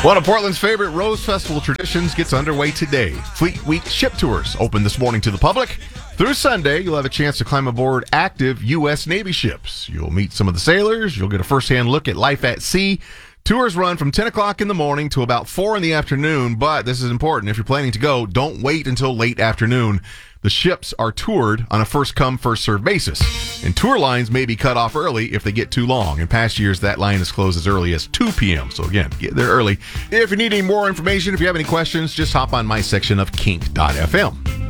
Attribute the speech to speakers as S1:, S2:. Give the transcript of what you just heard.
S1: One of Portland's favorite Rose Festival traditions gets underway today. Fleet Week ship tours open this morning to the public. Through Sunday, you'll have a chance to climb aboard active U.S. Navy ships. You'll meet some of the sailors. You'll get a first-hand look at life at sea. Tours run from 10 o'clock in the morning to about 4 in the afternoon, but this is important. If you're planning to go, don't wait until late afternoon. The ships are toured on a first-come, first-served basis, and tour lines may be cut off early if they get too long. In past years, that line is closed as early as 2 p.m., so again, get there early. If you need any more information, if you have any questions, just hop on my section of kink.fm.